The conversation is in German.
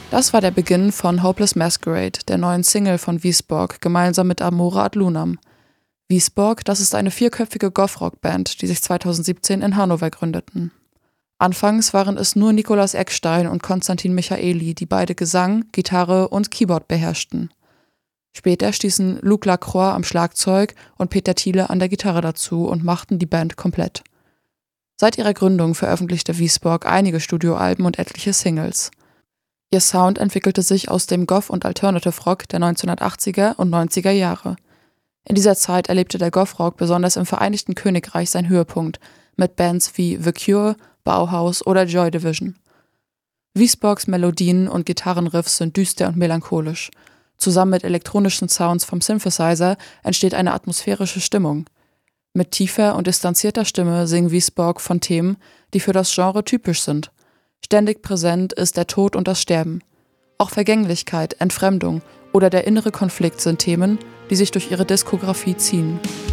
Das war der Beginn von Hopeless Masquerade, der neuen Single von Wiesborg, gemeinsam mit Amore ad Lunam. Wiesborg, das ist eine 4-köpfige Goth-Rock-Band, die sich 2017 in Hannover gründeten. Anfangs waren es nur Nikolaus Eckstein und Konstantin Michaeli, die beide Gesang, Gitarre und Keyboard beherrschten. Später stießen Luc Lacroix am Schlagzeug und Peter Thiele an der Gitarre dazu und machten die Band komplett. Seit ihrer Gründung veröffentlichte Wiesborg einige Studioalben und etliche Singles. Ihr Sound entwickelte sich aus dem Goth- und Alternative Rock der 1980er und 90er Jahre. In dieser Zeit erlebte der Goth-Rock besonders im Vereinigten Königreich seinen Höhepunkt mit Bands wie The Cure, Bauhaus oder Joy Division. Wiesborgs Melodien und Gitarrenriffs sind düster und melancholisch. Zusammen mit elektronischen Sounds vom Synthesizer entsteht eine atmosphärische Stimmung. Mit tiefer und distanzierter Stimme singen Wiesborg von Themen, die für das Genre typisch sind. Ständig präsent ist der Tod und das Sterben. Auch Vergänglichkeit, Entfremdung oder der innere Konflikt sind Themen, die sich durch ihre Diskografie ziehen.